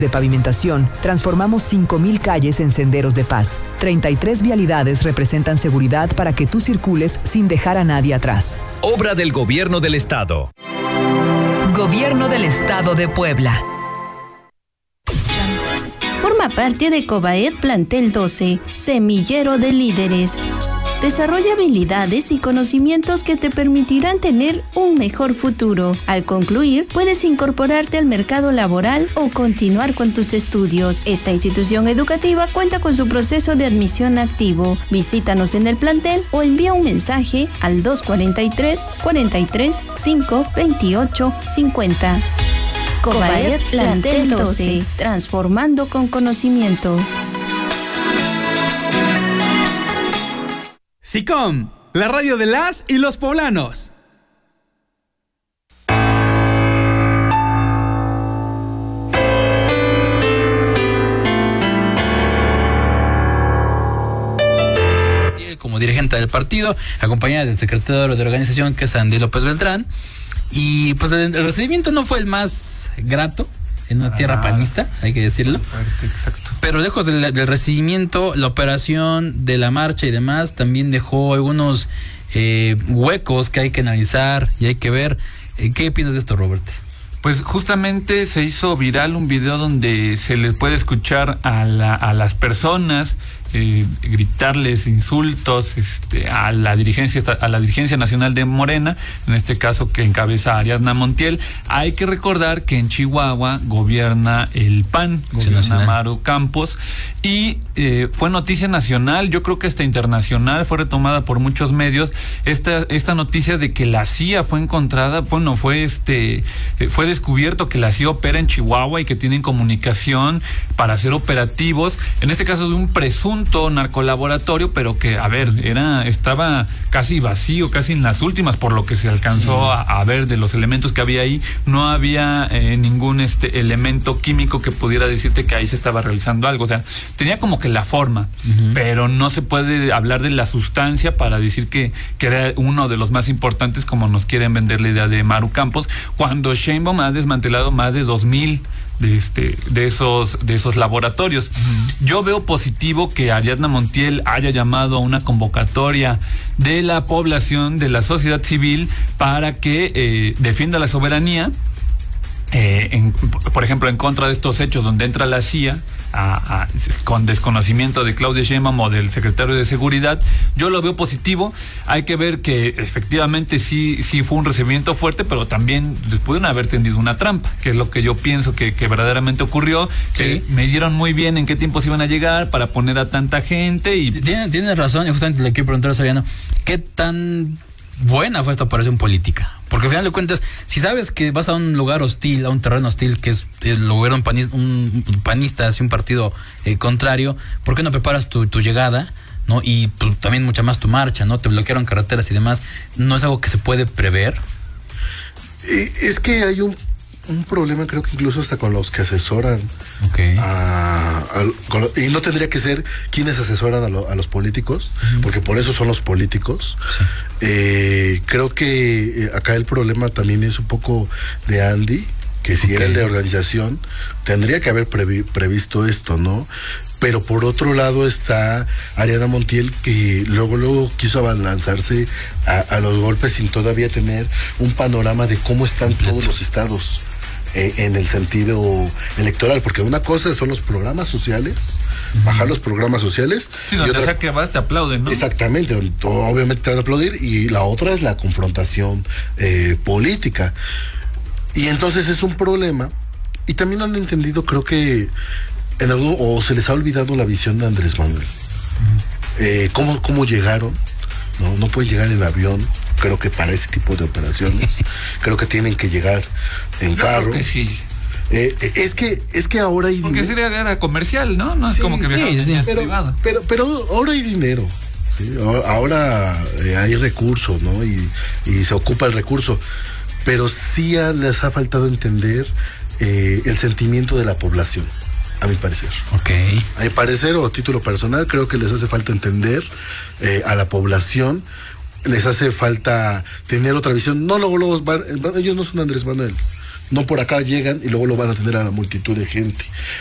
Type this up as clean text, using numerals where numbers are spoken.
de pavimentación, transformamos 5,000 calles en senderos de paz. 33 vialidades representan seguridad para que tú circules sin dejar a nadie atrás. Obra del Gobierno del Estado. Gobierno del Estado de Puebla. Forma parte de Cobaed Plantel 12, semillero de líderes. Desarrolla habilidades y conocimientos que te permitirán tener un mejor futuro. Al concluir, puedes incorporarte al mercado laboral o continuar con tus estudios. Esta institución educativa cuenta con su proceso de admisión activo. Visítanos en el plantel o envía un mensaje al 243-43-528-50. Cobaed Plantel 12, transformando con conocimiento. SICOM, la radio de las y los poblanos. Como dirigente del partido, acompañada del secretario de organización, que es Andy López Beltrán. Y pues el recibimiento no fue el más grato en una tierra panista, hay que decirlo. Exacto. Pero lejos del recibimiento, la operación de la marcha y demás también dejó algunos huecos que hay que analizar y hay que ver. ¿Qué piensas de esto, Robert? Pues justamente se hizo viral un video donde se les puede escuchar a las personas gritarles insultos a la dirigencia nacional de Morena, en este caso que encabeza Ariadna Montiel. Hay que recordar que en Chihuahua gobierna el PAN, gobierna Maru Campos, y fue noticia nacional, yo creo que hasta internacional, fue retomada por muchos medios esta noticia de que la CIA fue encontrada, fue descubierto que la CIA opera en Chihuahua y que tienen comunicación para hacer operativos, en este caso de un presunto narcolaboratorio, pero que, estaba casi vacío, casi en las últimas, por lo que se alcanzó a ver de los elementos que había ahí. No había ningún elemento químico que pudiera decirte que ahí se estaba realizando algo. O sea, tenía como que la forma, pero no se puede hablar de la sustancia para decir que era uno de los más importantes, como nos quieren vender la idea de Maru Campos, cuando Sheinbaum ha desmantelado más de 2,000 de esos laboratorios. Yo veo positivo que Ariadna Montiel haya llamado a una convocatoria de la población, de la sociedad civil, para que defienda la soberanía, por ejemplo, en contra de estos hechos donde entra la CIA con desconocimiento de Claudia Sheinbaum o del secretario de Seguridad. Yo lo veo positivo. Hay que ver que efectivamente sí fue un recibimiento fuerte, pero también les pudieron haber tendido una trampa, que es lo que yo pienso que verdaderamente ocurrió, que me dieron muy bien en qué tiempos iban a llegar para poner a tanta gente. Y tienes razón, y justamente le quiero preguntar a Soriano, ¿qué tan buena fue esta operación política? Porque al final de cuentas, si sabes que vas a un lugar hostil, a un terreno hostil, que es el lugar un panista hacia un partido contrario, ¿por qué no preparas tu llegada, no? Y también mucha más tu marcha, ¿no? Te bloquearon carreteras y demás. ¿No es algo que se puede prever? Es que hay un problema, creo que incluso hasta con los que asesoran. Y no tendría que ser quienes asesoran a los políticos, porque por eso son los políticos. Creo que acá el problema también es un poco de Andy, que si era el de organización, tendría que haber previsto esto, ¿no? Pero por otro lado está Ariadna Montiel, que luego quiso lanzarse a los golpes sin todavía tener un panorama de cómo están todos los estados en el sentido electoral, porque una cosa son los programas sociales, bajar los programas sociales. Sí, donde sea que vas te aplauden, ¿no? Exactamente, obviamente te van a aplaudir, y la otra es la confrontación política. Y entonces es un problema, y también no han entendido, creo que o se les ha olvidado la visión de Andrés Manuel. ¿Cómo llegaron? No pueden llegar en avión, creo que para ese tipo de operaciones. Creo que tienen que llegar en carro. Creo que sí. Es que ahora hay dinero. Porque sería guerra comercial, ¿no? No es como que privado. Pero ahora hay dinero. ¿Sí? Ahora hay recursos, ¿no? Y se ocupa el recurso. Pero sí les ha faltado entender el sentimiento de la población, a mi parecer. A mi parecer, o a título personal, creo que les hace falta entender a la población, les hace falta tener otra visión. No, luego ellos no son Andrés Manuel. no por acá llegan y luego lo van a tener a la multitud de gente.